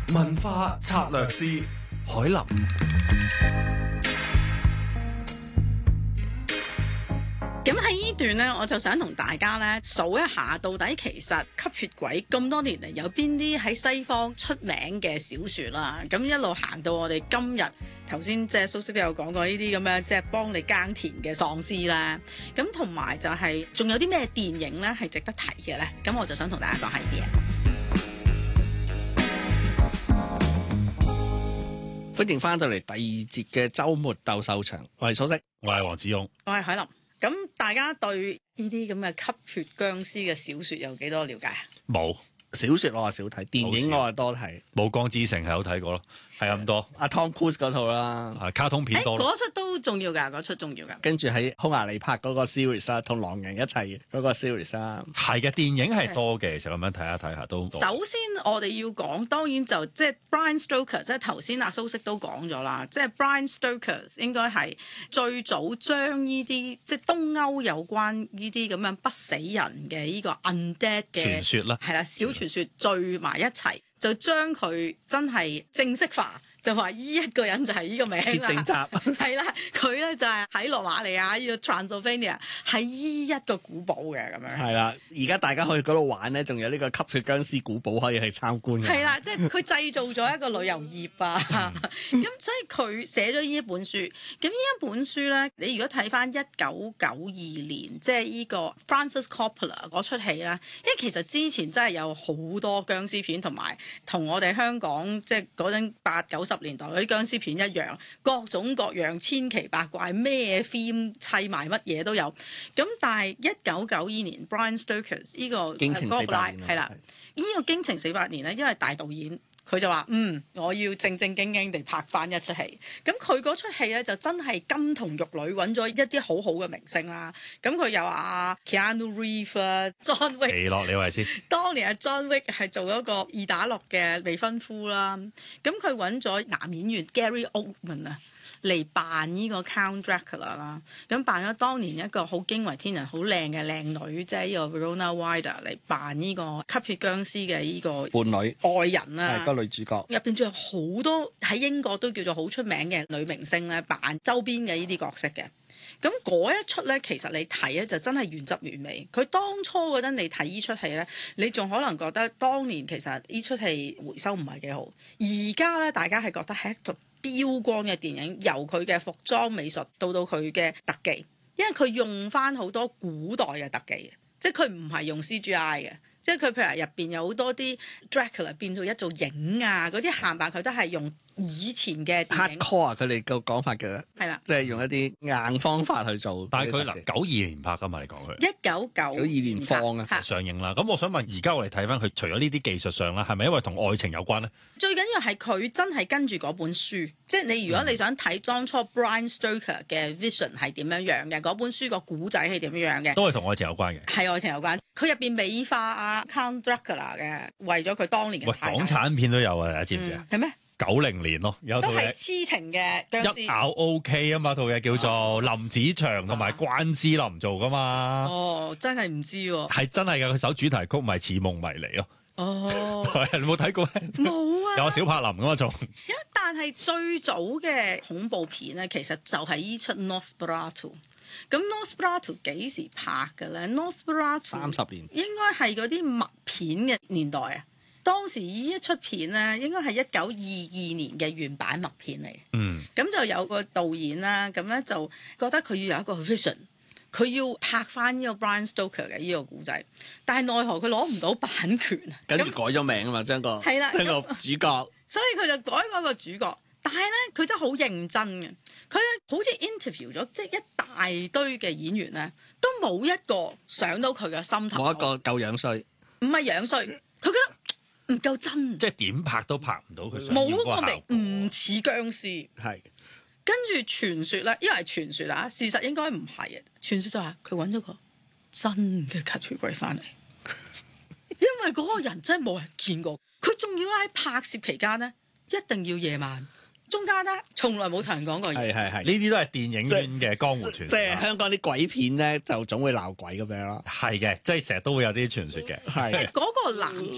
文化策略師海林。 咁喺呢段呢，我就想同大家呢數一下，到底其實吸血鬼咁多年嚟有邊啲喺西方出名嘅小說啦。咁一路行到我哋今日，頭先即係蘇軾都有講過呢啲咁樣即係幫你耕田嘅喪屍啦。咁同埋就係仲有啲咩電影呢係值得提嘅呢？咁我就想同大家講下呢啲嘢。 歡迎翻到嚟第二節嘅週末鬥獸場，我係蘇軾， 我係黃子勇， 我係海林。咁大家對呢啲咁嘅吸血僵屍嘅小說有幾多了解啊？ 冇小說我係少睇，電影我係多睇。 《暮光之城》係有睇過咯，係咁多。 阿 Tom Cruise 嗰套啦， 卡通片多咯。 嗰出都重要㗎，嗰出重要㗎。 跟住喺匈牙利拍嗰個 series 啦，同狼人一齊嗰個 series 啦。 係嘅，電影係多嘅，其實咁樣睇下都多。 首先我哋要講，當然就即係 Bram Stoker，即係頭先阿蘇軾都講咗啦，即係 Bram Stoker 應該係最早將呢啲即係東歐有關呢啲咁樣不死人嘅呢個 undead 嘅傳說啦， 係啦，小傳說聚埋一齊，就將佢真係正式化。就話依一個人就係呢個名啦， 設定集係啦，佢咧就係喺羅馬尼亞呢個 Transylvania 係依一個古堡嘅咁樣。 係啦，而家大家去嗰度玩咧，仲有呢個吸血僵屍古堡可以去參觀嘅。 係啦，即係佢製造咗一個旅遊業啊，咁所以佢寫咗呢一本書。咁呢一本書咧，你如果睇翻1992年，即係呢個 Francis Coppola 嗰出戲啦，因為其實之前真係有好多僵屍片，同我哋香港即係嗰陣80、90年代嗰啲僵屍片一樣，各種各樣千奇百怪，咩 theme 砌埋乜嘢都有。咁但係1992年 Bram Stoker 呢個驚情48年係啦，呢個驚情48年咧，因為大導演。佢就話：我要正正經經地拍翻一出戲。咁佢嗰出戲咧就真係金童玉女揾咗一啲好好嘅明星啦。咁佢有Keanu Reeves 啊、John Wick。 奇洛李維斯。 當年John Wick 係做一個二打六嘅未婚夫啦。咁佢揾咗男演員 Gary Oldman 啊嚟扮呢個 Count Dracula 啦。咁扮咗當年一個好驚為天人、好靚嘅靚女，即係呢個 Winona Ryder 嚟扮呢個吸血僵屍嘅呢個伴侶愛人啊。 係個女主角。 入邊仲有好多喺英國都叫做好出名嘅女明星咧，扮周邊嘅呢啲角色嘅。咁嗰一出咧，其實你睇咧就真係原汁原味。佢當初嗰陣你睇呢出戲咧，你仲可能覺得當年其實呢出戲回收唔係幾好。而家咧，大家係覺得係一個標光嘅電影，由佢嘅服裝美術到佢嘅特技，因為佢用翻好多古代嘅特技嘅，即係佢唔係用 CGI 嘅。即係佢譬如入邊有好多啲 Dracula 變做一做影啊，嗰啲行扮佢都係用以前嘅電影 hardcore 佢哋個講法嘅， 係啦， 即係用一啲硬方法去做。 但係佢92年拍㗎嘛，你講佢 1992 年放啊上映啦。咁我想問，而家我哋睇翻佢，除咗呢啲技術上啦，係咪因為同愛情有關咧？ 最緊要係佢真係跟住嗰本書，即係你如果你想睇當初 Bram Stoker 嘅 vision 係點樣樣嘅，嗰本書個古仔係點樣樣嘅， 都係同愛情有關嘅。 係愛情有關。佢入邊美化Count Dracula 嘅，為咗佢當年嘅太太。 港產片都有啊，大家知唔知啊？ 係咩 ？90年咯，有套都係嘢痴情嘅僵屍一咬 OK 啊嘛，套嘢叫做林子祥同埋關之琳做噶嘛。 哦，真係唔知喎。 係真係㗎，佢首主題曲咪似夢迷離咯。 哦， 你冇睇過咩？ 冇啊。 有小柏林㗎嘛仲。 但係最早嘅恐怖片咧，其實就係依出 Nosferatu。咁 Nosferatu 幾時拍嘅咧？Nosferatu 30年， 應該係嗰啲默片嘅年代啊。當時呢一出片咧，應該係1922年嘅原版默片嚟。咁就有個導演啦，咁咧就覺得佢要有一個 vision，佢要拍翻呢個 Bram Stoker 嘅呢個故仔，但係奈何佢攞唔到版權， 跟住改咗名啊嘛，將個主角， 所以佢就改嗰個主角。但係咧，佢真係好認真嘅，佢好似 interview 咗即係一大堆嘅演員咧，都冇一個上到佢嘅心頭， 冇一個夠樣衰， 唔係樣衰，佢覺得唔夠真， 即係點拍都拍唔到佢想要冇嗰個效個果。 唔似僵屍。 係跟住傳說咧，因為係傳說啊，事實應該唔係嘅。傳說就係佢揾咗個真嘅吸血鬼翻嚟，因為嗰個人真係冇人見過，佢仲要喺拍攝期間咧，一定要夜晚。中間咧，從來冇同人講過嘢。 係呢啲都係電影圈嘅江湖傳說。 即係香港啲鬼片咧，就總會鬧鬼咁樣咯。 係嘅，即係成日都會有啲傳說嘅。 係嗰個男